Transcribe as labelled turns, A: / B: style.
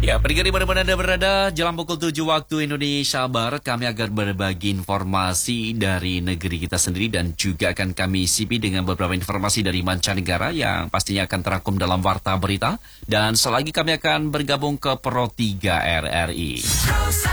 A: Ya, pendengar di mana-mana Anda berada, jelang pukul 7 waktu Indonesia Barat, kami akan berbagi informasi dari negeri kita sendiri dan juga akan kami sipi dengan beberapa informasi dari mancanegara yang pastinya akan terangkum dalam Warta Berita. Dan selagi kami akan bergabung ke Pro 3 RRI.